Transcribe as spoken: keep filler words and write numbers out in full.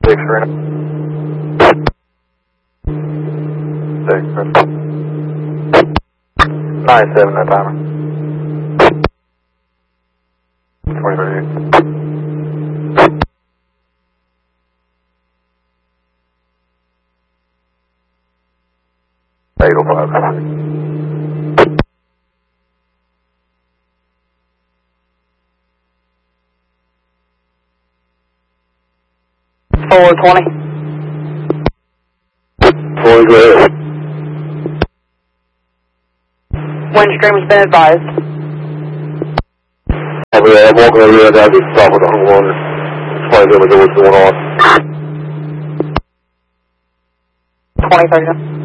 Six right Six right Nine seven that timer. Twenty thirty eight. Eight oh five. Four twenty. Four good. Windstream has been advised. Over there, I'm walking over there, I just stop with the whole water. Explain to them what's going on. twenty thirty.